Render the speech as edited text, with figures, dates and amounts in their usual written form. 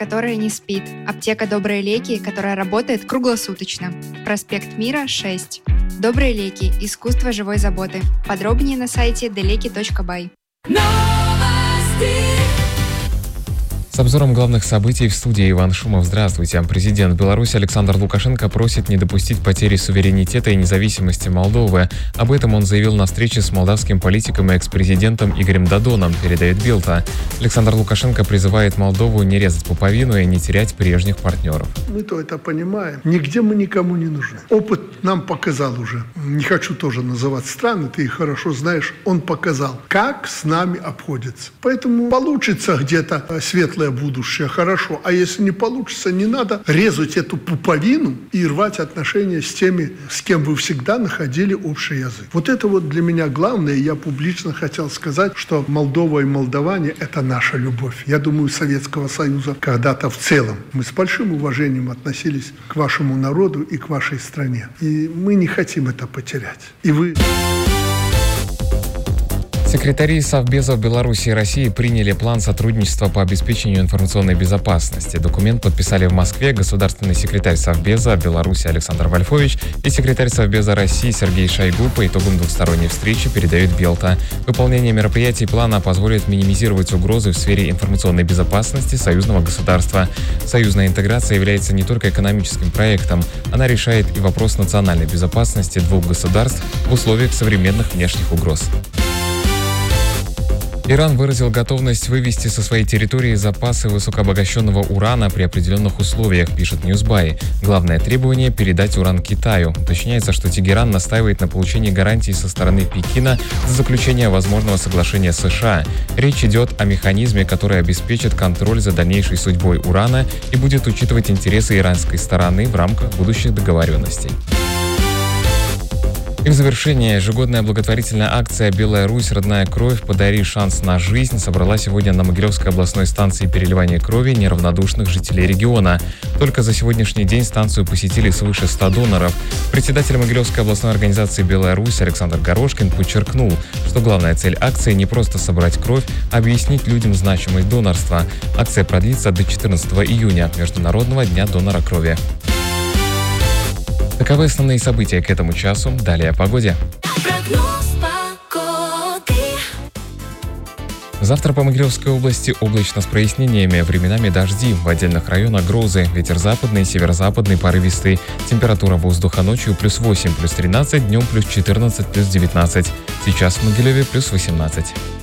которая не спит. Аптека «Добрые леки», которая работает круглосуточно. Проспект Мира, 6. «Добрые леки. Искусство живой заботы». Подробнее на сайте deleki.by. С обзором главных событий в студии Иван Шумов. Здравствуйте. Президент Беларуси Александр Лукашенко просит не допустить потери суверенитета и независимости Молдовы. Об этом он заявил на встрече с молдавским политиком и экс-президентом Игорем Додоном, передает Белта. Александр Лукашенко призывает Молдову не резать пуповину и не терять прежних партнеров. Мы-то это понимаем. Нигде мы никому не нужны. Опыт нам показал уже. Не хочу тоже называть страны, ты их хорошо знаешь. Он показал, как с нами обходится. Поэтому получится где-то светлое будущее, хорошо. А если не получится, не надо резать эту пуповину и рвать отношения с теми, с кем вы всегда находили общий язык. Вот это вот для меня главное. Я публично хотел сказать, что Молдова и молдаване – это наша любовь. Я думаю, Советского Союза когда-то в целом. Мы с большим уважением относились к вашему народу и к вашей стране. И мы не хотим это потерять. И вы... Секретари Совбезов Беларуси и России приняли план сотрудничества по обеспечению информационной безопасности. Документ подписали в Москве государственный секретарь Совбеза Беларуси Александр Вольфович и секретарь Совбеза России Сергей Шойгу. По итогам двухсторонней встречи, передает Белта. Выполнение мероприятий плана позволит минимизировать угрозы в сфере информационной безопасности союзного государства. Союзная интеграция является не только экономическим проектом, она решает и вопрос национальной безопасности двух государств в условиях современных внешних угроз. Иран выразил готовность вывести со своей территории запасы высокообогащенного урана при определенных условиях, пишет Newsby. Главное требование – передать уран Китаю. Уточняется, что Тегеран настаивает на получении гарантий со стороны Пекина за заключение возможного соглашения с США. Речь идет о механизме, который обеспечит контроль за дальнейшей судьбой урана и будет учитывать интересы иранской стороны в рамках будущих договоренностей. И в завершение, ежегодная благотворительная акция «Белая Русь. Родная кровь. Подари шанс на жизнь» собрала сегодня на Могилевской областной станции переливания крови неравнодушных жителей региона. Только за сегодняшний день станцию посетили свыше 100 доноров. Председатель Могилевской областной организации «Белая Русь» Александр Горошкин подчеркнул, что главная цель акции не просто собрать кровь, а объяснить людям значимость донорства. Акция продлится до 14 июня, Международного дня донора крови. Таковы основные события к этому часу. Далее о погоде. Завтра по Могилевской области облачно с прояснениями, временами дожди, в отдельных районах грозы, ветер западный, северо-западный, порывистый. Температура воздуха ночью +8, +13, днем +14, +19. Сейчас в Могилеве +18.